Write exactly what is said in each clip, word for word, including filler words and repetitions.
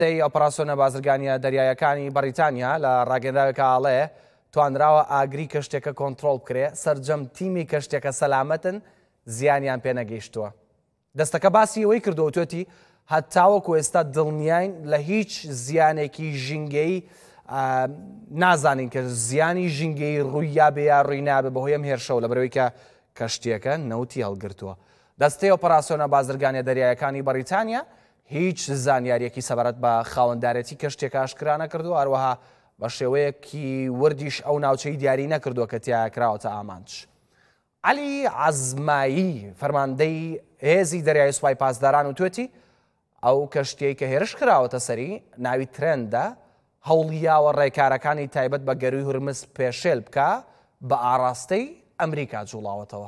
دەی ئۆپەراسیۆنە بازرگانیە دەریایەکانی بەریتانیا لە ڕاگەنداوێکە ئاڵەیە توانراوە ئاگری کەشتێکە کۆنتترۆل بکرێ سەرجەم تیمی کەشتێکە سەلامەتن زیانیان پێ نەگەیشتووە. دەستەکە باسی ئەوەی کردەوە توێتی هەتاوەکو ئێستا دڵنیاین لە هیچ زیانێکی ژینگەی نازانین کە زیانی ژینگەی ڕوویا بێ یا ڕووی نابێ بەهۆی ئەم هێرشەوە لە بەرەوەی کە کەشتیەکە نەوتی هەڵگرتووە. دەستەی ئۆپەراسیۆنە بازرگانیە دەریایەکانی بەریتانیا هیچ زانیاریەکی سەبارەت بە خاوەنددارەتی کەشتێک ئاشکرا نەکردو، هەروەها بە شێوەیەکی وردیش ئەو ناوچەی دیاری نەکردووە کە تیا کراوەتە ئامانج. عەلی عەزمایی فەرماندەی هێزی دەریای سوپای پاسداران و توێتی ئەو کەشتیەی کە هێرش کراوەتە سەری ناوی ترێندە هەوڵیاوە ڕێکارەکانی تایبەت بە گەروی هورمز پێشێل بکە بە ئاراستەی ئەمریکا جوڵاوەتەوە.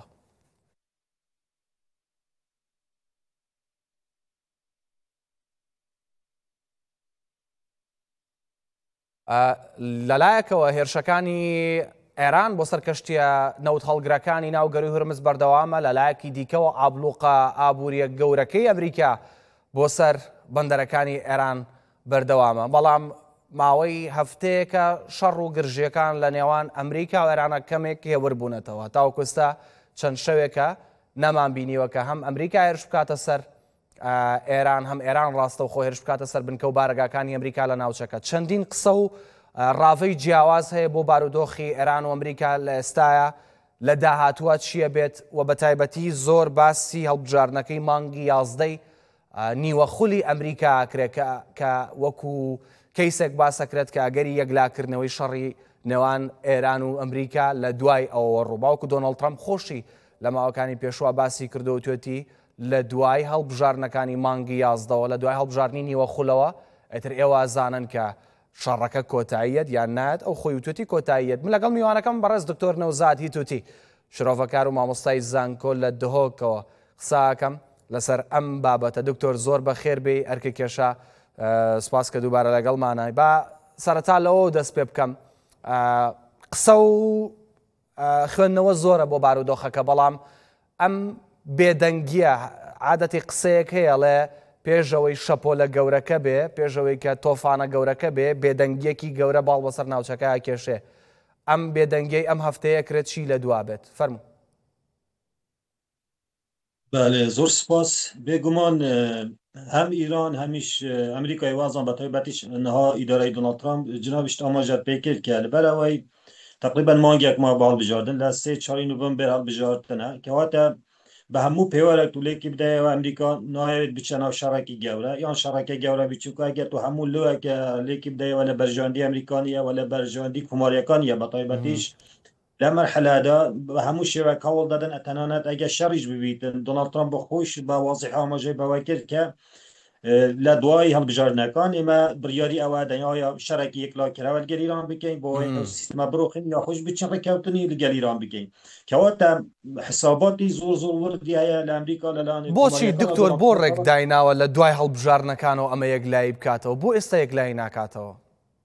لەلایەکەوە هێرشەکانی ئێران بۆ سەر کەشتیە نەوت هەڵگرەکانی ناو گەروی هورمز بەردەوامە، لەلایەکی دیکەوە ئابلوقە ئابووریە گەورەکەی ئەمریکا بۆ سەر بەندەرەکانی ئێران بەردەوامە. بەڵام ماوەی هەفتەیەکە شەڕ و گرژیەکان لە نێوان ئەمریکا و ئێرانە کەمێک هێوەربوونەتەوە. تاوەکوستا چەند شەوێکە نەمان بینیوە کە هەم ئەمریکا هێرش بکاتە سەر ئێران هەم ئێران ڕاستە و خۆ هێرش بکاتە سەر بنکە و بارگاکانی ئەمریکا لە ناوچەکە. چەندین قسە و ڕاوەی جیاواز هەیە بۆ بارودۆخی ئێران و ئەمریکا لە ئێستاە لە داهاتووە چییە بێت و بە تایبەتی زۆر باسی هەڵبژاردنەکەی مانگی یازدەی نیوە خولی ئەمریکا کرێت کە وەکو کەیسێک باسەکرێت کە ئەگەری یەکلاکردنەوەی شەڕی نێوان ئێران و ئەمریکا لە دوای ئەوە ڕووباوکو دۆناڵد ترەمپ خۆشی لە ماوەکانی پێشوە باسی کردو و توێتی لە دوای هەڵبژارنەکانی مانگی یازدەوە لە دوای هەڵبژاردننی نیوە خولەوە ئەتر ئێوە زانن کە شەڕەکە کۆتاییەت یان نایەت ئەو خۆی وتوێتی کۆتاییەت. من لەگەڵ میوانەکەم بەڕێز دکتۆر نەوزاد هیتوتی شرۆڤەکار و مامۆستای زانکۆ لە دهۆکەوە قساکەم لەسەر ئەم بابەتە. دکتۆر زۆر بە خێر بێ ئەرکە کێشە سپاس کە دووبارە لەگەڵمانە. با سەرەتا لەوە دەست پێ بکەم قسە و خوێندنەوە زۆرە بۆ بارودۆخەکە، بەڵام ئەم بێدەنگیە عادەتی قسەیەک هەیە لێ پێشەوەی شەپۆلە گەورەکە بێ پێشەوەی کە تۆفانە گەورەکە بێ بێدەنگیەکی گەورە باڵ بەسەر ناوچەکە کێشێ. ئەم بێدەنگی ئەم هەفتەیە کرێت چی لە دوا بێت؟ فەرموو. بله زۆر سپاس. بێگومان هەم ئیران هەمیش ئەمریکای وازان بە تایبەتیش نەها ئیدارەی دۆناڵد ترامپ جنابیش ئاماژە پێکرد کە لەبەرەوەی تقریبا مانگێک ما بە هەڵبژاردن لە سێ چواری نۆڤەمبەر هەڵبژاردنە کەواتە بە هەموو پێوەرێک و لێکی بدایەوە ئەمریکا نایەوێت بچە ناو شەڕێکی گەورە یان شەڕێکی گەورە بچووکە گێت و هەموو لەوەکە لێکی بدایەوە لە بەرژەوەندی ئەمریکانیە و لە بەرژەوەندی کوماریەکانیە بە تایبەتیش لە مەرحەلەدا بە هەموو شێوە هەوڵ دەدەن ئەتەنانەت ئەگە شەڕیش ببیتن. دۆناڵد ترامپ بە خۆش بە واضح ئاماژەی بەوە کرد کە لە دوای هەڵبژاردنەکان ئێمە بڕیاری ئەوە دەیە شەڕێکی یەکلاکراوە لەگەڵ ئیران بکەین بۆ سیستمە بڕۆخین یا خۆش بچین ڕێککەوتنی لەگەڵ ئیران بکەین کەواتە حساباتی زۆر زۆر وردی هەیە لە ئەمریکا لەلاانێ. بۆچی دکتۆر بۆ ڕێک دایناوە لە دوای هەڵبژاردنەکانەوە ئەمە یەکلایی بکاتەوە؟ بۆ ئێستا یەکلایی ناکاتەوە؟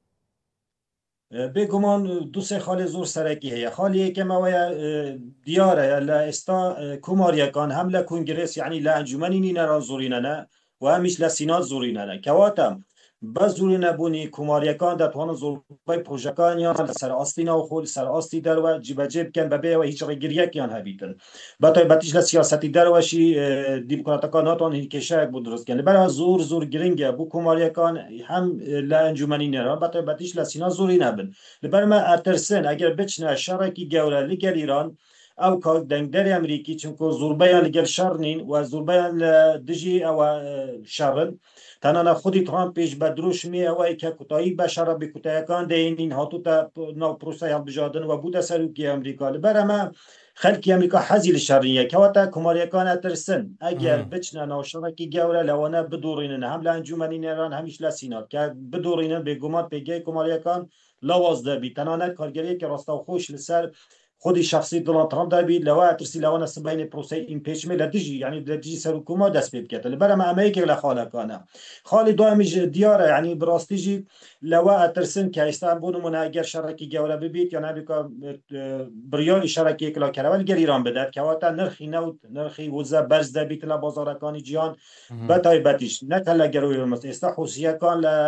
بێگومان دو سێ خاڵی زۆر سەرەکی هەیە. خاڵی یەکەمەوەیە دیارە لە ئێستا کوماریەکان هەم لە کۆنگرێس یعنی لە ئەنجومەنی نینەران زۆرینەنە و هەمیش لە سینات زۆرینەنە کەواتە بە زۆری نەبوونی کوماریەکان دەتوانن زۆربەی پرۆژەکانیان لەسەر ئاستی ناوخۆ لەسەر ئاستی دەروە جیبەجێ بکەن بەبێەوە هیچ ڕێگریەکیان هەبیتن. بە تایبەتیش لە سیاسەتی دەروەشی دیموکراتەکان ناتوانن هیچ کێشەیەک بۆ دروستکەن. لەبەرەوە زۆر زۆر گرنگە بۆ کوماریەکان هەم لە ئەنجومەنی نێران بە تایبەتیش لە سینات زۆری نەبن. لەبەرمە ئەترسن ئەگەر بچنە شەڕێکی گەورە لەگەڵ ئیران ئەو کات دەنگدەری ئەمریکی چونکە زۆربەیان لەگەڵ شەڕ نین و زۆربەیان لە دژی ئەوە شەڕن. تەنانە خودی ترامپ پێش بە درۆشمی ئەوەی کە کوتایی بە شەڕە بێکوتاییەکان دەهێنین هاتووتە ناو پرۆسەی هەڵبژاردن و بووتە سەرروکی ئەمریکا. لەبەرەمە خەڵکی ئەمریکا حەزی لە شەڕیە کەواتە کوماریەکان ئەترسن ئەگەر بچنە ناو شەڕێکی گەورە لەوانە بدۆڕینن هەم لە ئەنجومەنی نێران هەمیش لە سینات کە بدۆڕینن بێگومان پێگەی کوماریەکان لاواز دەبی. تەنانەت کارگەریەکی ڕاستەوخۆش لەسەر خودی شخصی دونالد ترامپ دەبیت لەوە ترسی لەوە نەسبینی پرۆسی ئیمپیچمنت لە دژی یعنی لە دژی سەرکوما دەست پێ بکێتە لەبەرەمە ئەمریکا لە خاڵەکانە خاڵی دومیش دیارە یعنی بڕاستیژی لەوە ئەترسن کە ئێستا بۆ نمونە ئەگەر شەڕێکی گەورە ببیت یا نابێت بڕیاری شەڕێکێک لەکەرەوە لەگەر ئیران بدات کەواتە نرخی نەوت نرخی وزە بەرز دەبیت لە بازاڕەکانی جیهان بە تایبەتیش نەکە لەگەر ئێستا حوسیەکان لە